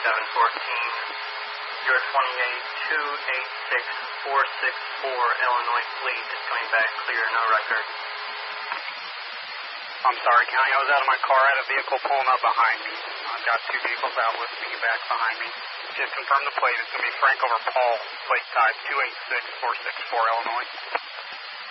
Your 28-286-464 Illinois fleet is coming back clear, no record. I'm sorry, County. I was out of my car. I had a vehicle pulling up behind me. I've got two vehicles out with me back behind me. Just confirm the plate. It's going to be Frank over Paul, plate type 286464 Illinois.